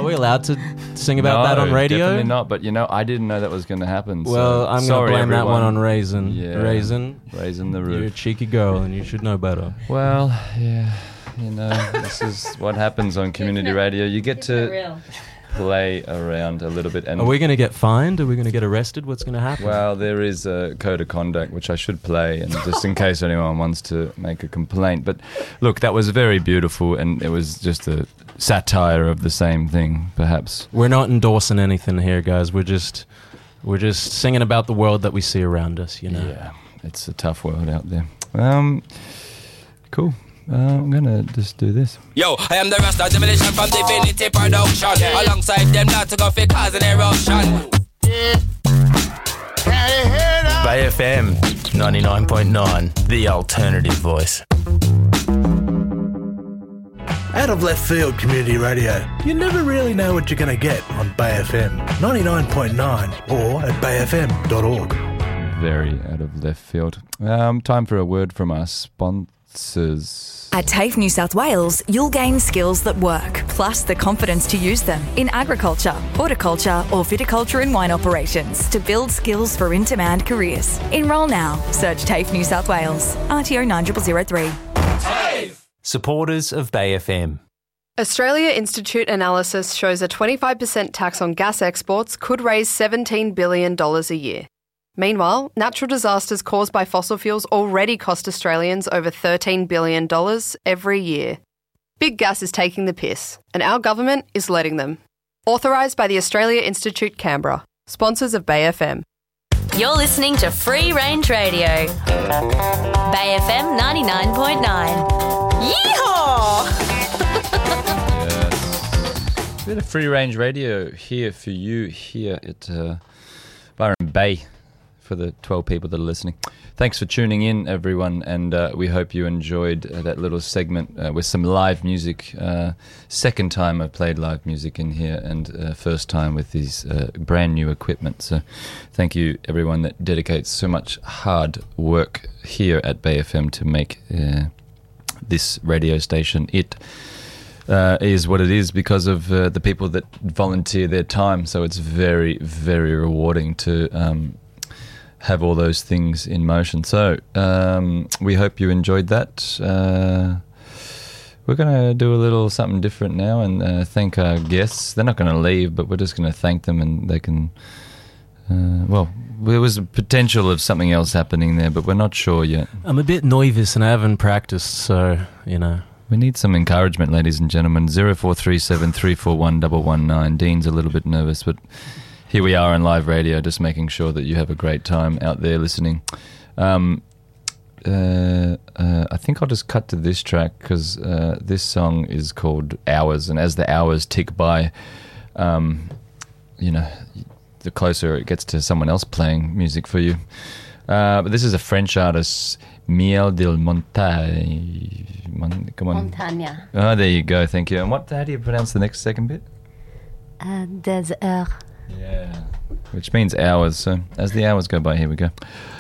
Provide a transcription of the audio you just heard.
Are we allowed to sing about that on radio? Definitely not. But I didn't know that was going to happen. Well, I'm going to blame that one on Raisin. Yeah. Raisin the roof. You're a cheeky girl, and you should know better. Well, yeah. This is what happens on community radio. You get to play around a little bit. And are we going to get fined? Are we going to get arrested? What's going to happen? Well, there is a code of conduct which I should play, and just in case anyone wants to make a complaint. But look, that was very beautiful, and it was just a satire of the same thing, perhaps. We're not endorsing anything here, guys. We're just singing about the world that we see around us. Yeah, it's a tough world out there. Cool. I'm gonna just do this. Yo, I am the Rasta Demolition from Divinity Production. Alongside them, not to go for cause an eruption. Bay FM 99.9, the alternative voice. Out of left field community radio. You never really know what you're going to get on Bay FM 99.9 or at bayfm.org. Very out of left field. Time for a word from our sponsors. At TAFE New South Wales, you'll gain skills that work, plus the confidence to use them in agriculture, horticulture or viticulture and wine operations to build skills for in-demand careers. Enrol now. Search TAFE New South Wales. RTO 9003. TAFE! Supporters of Bay FM. Australia Institute analysis shows a 25% tax on gas exports could raise $17 billion a year. Meanwhile, natural disasters caused by fossil fuels already cost Australians over $13 billion every year. Big gas is taking the piss, and our government is letting them. Authorised by the Australia Institute Canberra. Sponsors of Bay FM. You're listening to Free Range Radio. Bay FM 99.9. Yeehaw! Yes. A bit of Free Range Radio here for you here at Byron Bay. For the 12 people that are listening. Thanks for tuning in, everyone, and we hope you enjoyed that little segment with some live music. Second time I've played live music in here, and first time with these brand new equipment. So thank you, everyone that dedicates so much hard work here at Bay FM to make this radio station. It is what it is because of the people that volunteer their time. So it's very, very rewarding to have all those things in motion. So we hope you enjoyed that. We're going to do a little something different now and thank our guests. They're not going to leave, but we're just going to thank them, and they can... there was a potential of something else happening there, but we're not sure yet. I'm a bit nervous and I haven't practiced, so, We need some encouragement, ladies and gentlemen. 0437 341 119. Dean's a little bit nervous, but... Here we are on live radio, just making sure that you have a great time out there listening. I think I'll just cut to this track because this song is called Hours, and as the hours tick by, the closer it gets to someone else playing music for you. But this is a French artist, Miel del Montagne. Oh, there you go, thank you. And how do you pronounce the next second bit? Des heures. Yeah, which means hours. So as the hours go by, here we go.